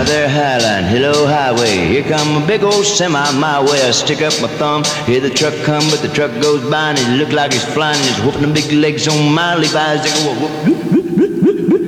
there, Highline, hello, highway. Here come a big old semi my way. I stick up my thumb, hear the truck come, but the truck goes by and it look like he's flying. And he's whooping the big legs on my Levi's. They go whoop, whoop, whoop.